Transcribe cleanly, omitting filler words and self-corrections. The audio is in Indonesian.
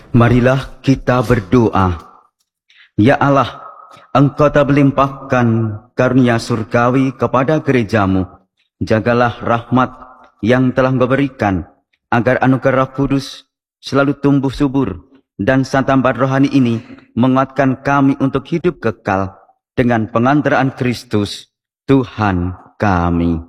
Marilah kita berdoa. Ya Allah, Engkau telah melimpahkan karunia surgawi kepada gerejamu. Jagalah rahmat yang telah Engkau berikan, agar anugerah Roh Kudus selalu tumbuh subur, dan santapan rohani ini menguatkan kami untuk hidup kekal dengan pengantaraan Kristus, Tuhan kami.